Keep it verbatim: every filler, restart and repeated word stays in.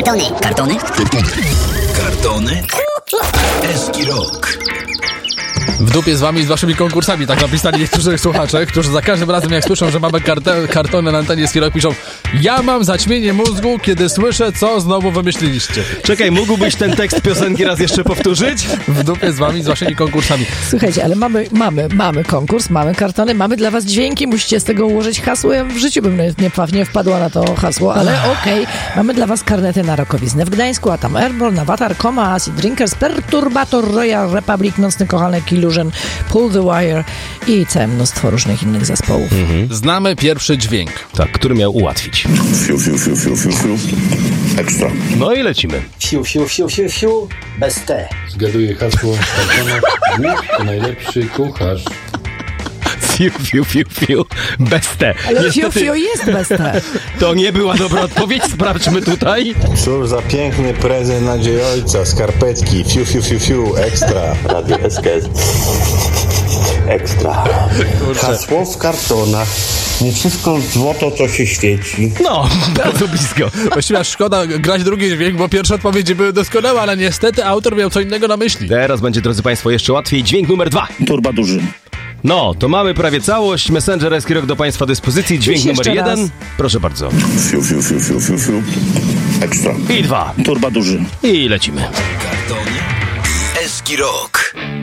Kartony. Kartony? Kartony. Kartony. Eski Rock. W dupie z wami, z waszymi konkursami, tak napisali niektórzy słuchacze, którzy za każdym razem jak słyszą, że mamy karte- kartony na antenie Eski Rock, piszą: ja mam zaćmienie mózgu, kiedy słyszę, co znowu wymyśliliście. Czekaj, mógłbyś ten tekst piosenki raz jeszcze powtórzyć? W dupie z wami, z waszymi konkursami. Słuchajcie, ale mamy, mamy, mamy konkurs, mamy kartony, mamy dla was dźwięki, musicie z tego ułożyć hasło. Ja w życiu bym nie, nie wpadła na to hasło, ale okej. Okay. Mamy dla was karnety na rokowiznę w Gdańsku, a tam Airborne, Avatar, Coma, Acid Drinkers, Perturbator, Royal Republic, Nocny Kochanek, Illusion, Pull the Wire i całe mnóstwo różnych innych zespołów. Mhm. Znamy pierwszy dźwięk. Tak, który miał ułatwić. Fiu, fiu, fiu, fiu, fiu, fiu. Ekstra. No i lecimy. Fiu, fiu, fiu, fiu, fiu. Bez T. Zgaduję hasło kartona. Bóg to najlepszy kucharz. Fiu, fiu, fiu, fiu. Bez T. Ale Niestety, fiu, fiu jest bez T. to nie była dobra odpowiedź. Sprawdźmy tutaj. Cóż za piękny prezent na dzień ojca. Skarpetki. Fiu, fiu, fiu, fiu. Ekstra. Radio S K S. Ekstra. Hasło w kartonach. Nie wszystko złoto, co się świeci. No, bardzo blisko. Właściwie aż szkoda grać drugi dźwięk, bo pierwsze odpowiedzi były doskonałe, ale niestety autor miał co innego na myśli. Teraz będzie, drodzy państwo, jeszcze łatwiej. Dźwięk numer dwa. Turba duży. No, to mamy prawie całość. Messenger Eski Rock do państwa dyspozycji. Dźwięk Jeszcze numer jeden. raz. Proszę bardzo. Fiu, fiu, fiu, fiu, fiu, fiu. Ekstra. I dwa. Turba duży. I lecimy. Kartony. Eski Rock.